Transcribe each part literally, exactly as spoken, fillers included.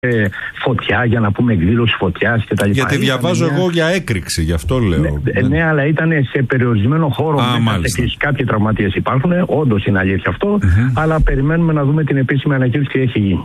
Ε, φωτιά, για να πούμε εκδήλωση φωτιάς κτλ. Γιατί διαβάζω μια... εγώ για έκρηξη, γι' αυτό λέω. Ναι, ναι, αλλά ήταν σε περιορισμένο χώρο. Α, μέσα σε κάποιοι τραυματίες υπάρχουν. Όντως είναι αλήθεια αυτό. Mm-hmm. Αλλά περιμένουμε να δούμε την επίσημη ανακοίνωση τι έχει γίνει.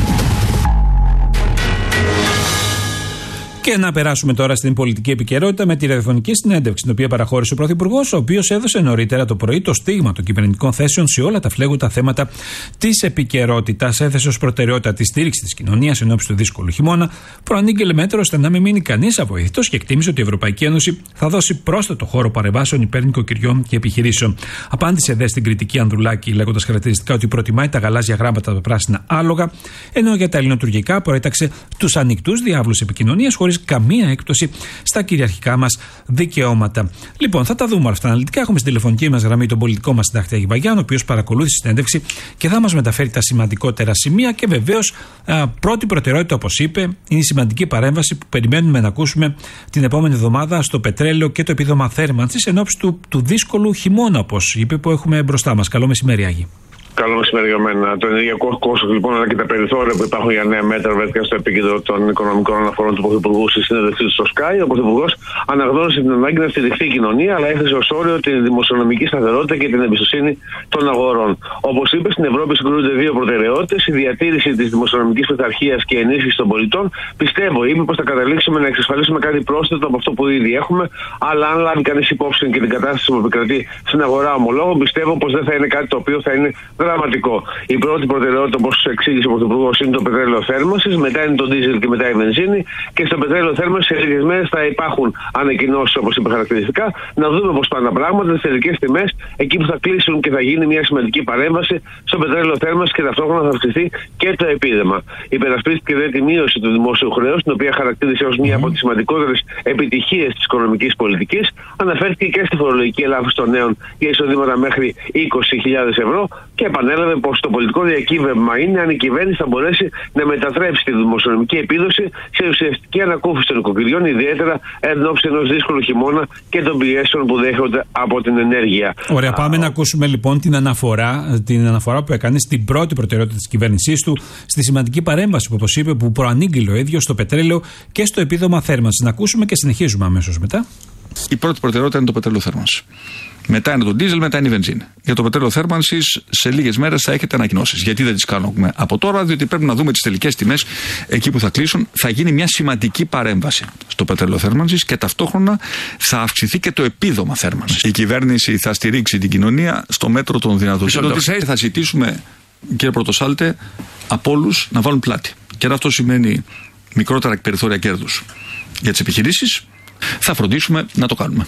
Και να περάσουμε τώρα στην πολιτική επικαιρότητα με τη ραδιοφωνική συνέντευξη, την οποία παραχώρησε ο Πρωθυπουργός, ο οποίος έδωσε νωρίτερα το πρωί το στίγμα των κυβερνητικών θέσεων σε όλα τα φλέγοντα θέματα της επικαιρότητας. Έθεσε ως προτεραιότητα τη στήριξη της κοινωνίας εν ώψη του δύσκολου χειμώνα, προανήγγειλε μέτρο ώστε να μην μείνει κανείς αβοήθητος και εκτίμησε ότι η Ευρωπαϊκή Ένωση θα δώσει πρόσθετο χώρο παρεμβάσεων υπέρ νοικοκυριών και επιχειρήσεων. Απάντησε δε στην κριτική Ανδρουλάκη, λέγοντας χαρακτηριστικά ότι προτιμάει τα γαλάζια γράμματα τα πράσινα άλογα, ενώ για τα ελληνοτουρκικά προέταξε τους ανοιχτούς διάβλους επικοινωνίας χωρίς καμία έκπτωση στα κυριαρχικά μας δικαιώματα. Λοιπόν, θα τα δούμε όλα αυτά αναλυτικά. Έχουμε στην τηλεφωνική μας γραμμή τον πολιτικό μας συντάκτη Άγη Βαγιάννου, ο οποίος παρακολούθησε τη συνέντευξη και θα μας μεταφέρει τα σημαντικότερα σημεία. Και βεβαίως, πρώτη προτεραιότητα, όπως είπε, είναι η σημαντική παρέμβαση που περιμένουμε να ακούσουμε την επόμενη εβδομάδα στο πετρέλαιο και το επίδομα θέρμανσης εν ώψη του, του δύσκολου χειμώνα, όπως είπε, που έχουμε μπροστά μας. Καλό μεσημέρι, Άγη. Καλό μεσημέρι για μένα. Το ενεργειακό κόστος λοιπόν, αλλά και τα περιθώρια που υπάρχουν για νέα μέτρα βρέθηκαν στο επίκεντρο των οικονομικών αναφορών του Πρωθυπουργού στη συνέντευξή του στο Sky. Ο Πρωθυπουργός αναγνώρισε την ανάγκη να στηριχθεί η κοινωνία, αλλά έθεσε ως όριο την δημοσιονομική σταθερότητα και την εμπιστοσύνη των αγορών. Όπως είπε, στην Ευρώπη συγκρούνται δύο προτεραιότητες: η διατήρηση της δημοσιονομικής πειθαρχίας και η ενίσχυση των πολιτών. Πιστεύω, είπε, πως θα καταλήξουμε να εξασφαλίσουμε κάτι πρόσθετο από αυτό που ήδη έχουμε, αλλά αν λάβει κανείς υπόψη και την κατάσταση που επικρατεί στην αγορά ομολόγων, πιστεύω πως δεν θα είναι κάτι το οποίο θα είναι δραματικό. Η πρώτη προτεραιότητα, όπως εξήγησε ο Πρωθυπουργός, είναι το πετρέλαιο θέρμανσης, μετά είναι το ντίζελ και μετά η βενζίνη. Και στο πετρέλαιο θέρμανσης σε λίγες μέρες θα υπάρχουν ανακοινώσεις, όπως είπε χαρακτηριστικά, να δούμε πώς πάνε τα πράγματα, τις τελικές τιμές, εκεί που θα κλείσουν και θα γίνει μια σημαντική παρέμβαση στο πετρέλαιο θέρμανσης και ταυτόχρονα θα αυξηθεί και το επίδεμα. Υπερασπίστηκε δε τη μείωση του δημόσιου χρέους, την οποία χαρακτήρισε ως μία από τις σημαντικότερες επιτυχίες της οικονομικής πολιτικής. Αναφέρθηκε και στη φορολογική ελάφρυνση των νέων για εισοδήματα μέχρι είκοσι χιλιάδες ευρώ και επανέλαβε πως το πολιτικό διακύβευμα είναι αν η κυβέρνηση θα μπορέσει να μετατρέψει τη δημοσιονομική επίδοση σε ουσιαστική ανακούφιση των νοικοκυριών, ιδιαίτερα εν ώψη ενός δύσκολου χειμώνα και των πιέσεων που δέχονται από την ενέργεια. Ωραία, πάμε Α, να ακούσουμε λοιπόν την αναφορά, την αναφορά που έκανε στην πρώτη προτεραιότητα της κυβέρνησής του, στη σημαντική παρέμβαση που, όπως είπε, που προανήγγειλε ο ίδιος στο πετρέλαιο και στο επίδομα θέρμανσης. Να ακούσουμε και συνεχίζουμε αμέσως μετά. Η πρώτη προτεραιότητα είναι το πετρέλαιο θέρμανσης. Μετά είναι το ντίζελ, μετά είναι η βενζίνη. Για το πετρέλαιο θέρμανσης, σε λίγες μέρες θα έχετε ανακοινώσεις. Γιατί δεν τις κάνουμε από τώρα, διότι πρέπει να δούμε τις τελικές τιμές εκεί που θα κλείσουν. Θα γίνει μια σημαντική παρέμβαση στο πετρέλαιο θέρμανσης και ταυτόχρονα θα αυξηθεί και το επίδομα θέρμανσης. Η κυβέρνηση θα στηρίξει την κοινωνία στο μέτρο των δυνατοτήτων. Θα ζητήσουμε, κύριε Πρωτοσάλτε, από όλους να βάλουν πλάτη. Και αν αυτό σημαίνει μικρότερα περιθώρια κέρδους για τις επιχειρήσεις, θα φροντίσουμε να το κάνουμε.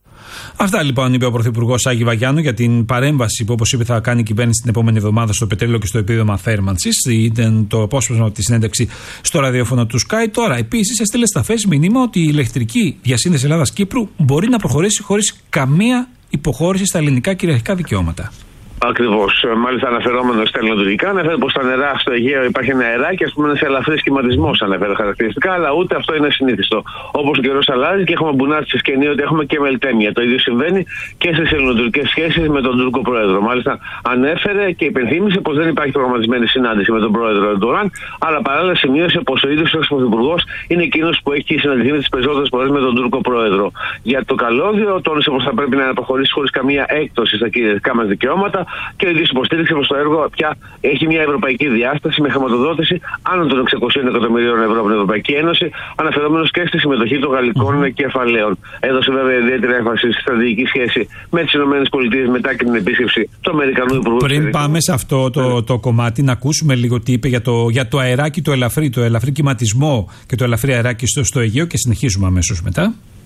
Αυτά λοιπόν είπε ο Πρωθυπουργός Άγη Βαγιάννου για την παρέμβαση που, όπως είπε, θα κάνει η κυβέρνηση την επόμενη εβδομάδα στο πετρέλαιο και στο επίδομα θέρμανσης. Ήταν το απόσπασμα από τη συνέντευξη στο ραδιόφωνο του Sky. Τώρα, επίσης, έστειλε σταφές μήνυμα ότι η ηλεκτρική διασύνδεση Ελλάδας-Κύπρου μπορεί να προχωρήσει χωρίς καμία υποχώρηση στα ελληνικά κυριαρχικά δικαιώματα. Ακριβώς. Μάλιστα, αναφερόμενο στα ελληνοτουρκικά, αναφέρει πως στα νερά στο Αιγαίο υπάρχει ένα αεράκι, ας πούμε, σε ελαφρύ σχηματισμό, αναφέρει χαρακτηριστικά, αλλά ούτε αυτό είναι ασυνήθιστο. Όπως ο καιρός αλλάζει και έχουμε μπουνάτσι στη σκηνή ότι έχουμε και μελτέμια. Το ίδιο συμβαίνει και στις ελληνοτουρκικές σχέσεις με τον Τούρκο πρόεδρο. Μάλιστα, ανέφερε και υπενθύμησε πως δεν υπάρχει προγραμματισμένη συνάντηση με τον πρόεδρο Ερντογάν, αλλά παράλληλα σημείωσε πως ο ίδιος ο πρωθυπουργός είναι εκείνος που έχει συναντηθεί με τις περισσότερες φορές με τον Τούρκο πρόεδρο. Για το καλώδιο, τόνισε πως θα πρέπει να προχωρήσει χωρίς καμία έκπτωση στα κυριαρχικά μας δικαιώματα. Και ο ίδιος υποστήριξε πως το έργο πια έχει μια ευρωπαϊκή διάσταση με χρηματοδότηση άνω των εξακοσίων εκατομμυρίων ευρώ από την Ευρωπαϊκή Ένωση, αναφερόμενος και στη συμμετοχή των γαλλικών mm-hmm. κεφαλαίων. Έδωσε βέβαια ιδιαίτερη έμφαση στη στρατηγική σχέση με τις ΗΠΑ μετά και την επίσκεψη του Αμερικανού Υπουργού. Πριν πάμε σε αυτό το, το κομμάτι, να ακούσουμε λίγο τι είπε για το, για το αεράκι το ελαφρύ, το ελαφρύ κυματισμό και το ελαφρύ αεράκι στο, στο Αιγαίο και συνεχίζουμε αμέσως μετά.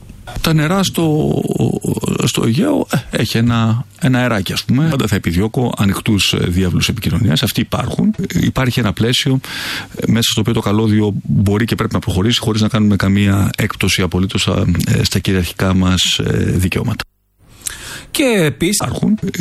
Τα νερά στο, στο Αιγαίο έχει ένα, ένα αεράκι, ας πούμε. Πάντα θα επιδιώκω ανοιχτούς διάβλους επικοινωνίας. Αυτοί υπάρχουν. Υπάρχει ένα πλαίσιο μέσα στο οποίο το καλώδιο μπορεί και πρέπει να προχωρήσει χωρίς να κάνουμε καμία έκπτωση απολύτως στα κυριαρχικά μας δικαιώματα. Και επίσης υπάρχουν.